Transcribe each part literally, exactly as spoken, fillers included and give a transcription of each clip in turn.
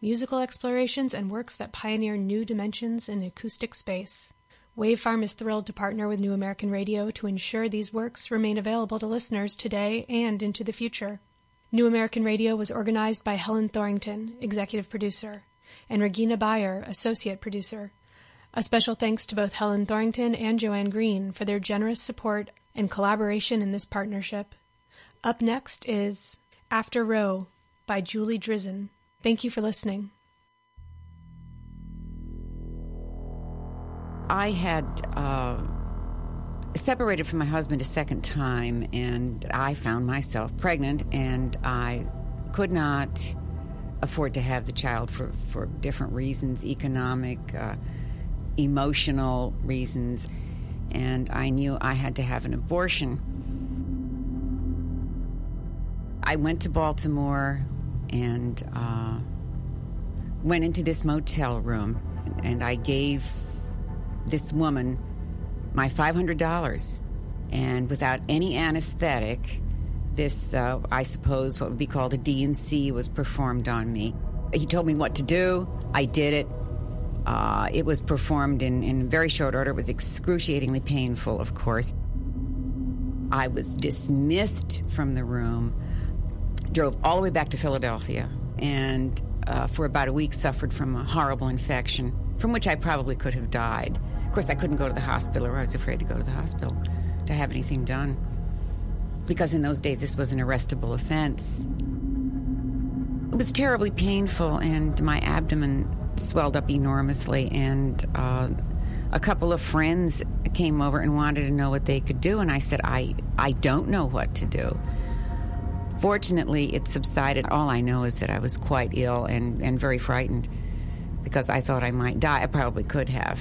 musical explorations, and works that pioneer new dimensions in acoustic space. Wavefarm is thrilled to partner with New American Radio to ensure these works remain available to listeners today and into the future. New American Radio was organized by Helen Thorington, executive producer, and Regina Bayer, associate producer. A special thanks to both Helen Thorington and Joanne Green for their generous support and collaboration in this partnership. Up next is After Row by Julie Drizin. Thank you for listening. I had uh, separated from my husband a second time, and I found myself pregnant, and I could not afford to have the child for, for different reasons, economic, uh, emotional reasons, and I knew I had to have an abortion. I went to Baltimore and uh, went into this motel room, and I gave this woman my five hundred dollars, and without any anesthetic, this, uh, I suppose, what would be called a D and C was performed on me. He told me what to do. I did it. Uh, it was performed in, in very short order. It was excruciatingly painful, of course. I was dismissed from the room, drove all the way back to Philadelphia, and uh, for about a week suffered from a horrible infection, from which I probably could have died. Of course, I couldn't go to the hospital, or I was afraid to go to the hospital to have anything done, because in those days this was an arrestable offense. It was terribly painful, and my abdomen swelled up enormously, and uh, a couple of friends came over and wanted to know what they could do, and I said, I, I don't know what to do. Fortunately, it subsided. All I know is that I was quite ill and, and very frightened, because I thought I might die. I probably could have.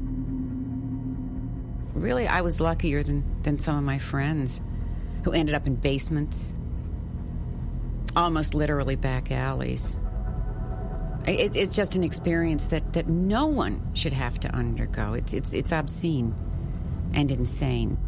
Really, I was luckier than, than some of my friends who ended up in basements, almost literally back alleys. It, it's just an experience that, that no one should have to undergo. It's, it's, it's obscene and insane.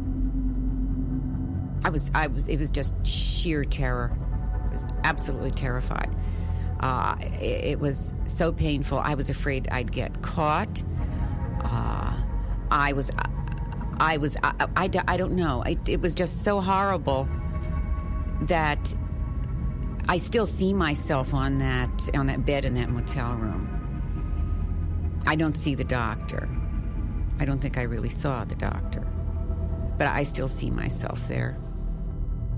I was, I was, it was just sheer terror. I was absolutely terrified. Uh, it, it was so painful. I was afraid I'd get caught. Uh, I was, I was, I, I, I don't know. I, it was just so horrible that I still see myself on that, on that bed in that motel room. I don't see the doctor. I don't think I really saw the doctor. But I still see myself there.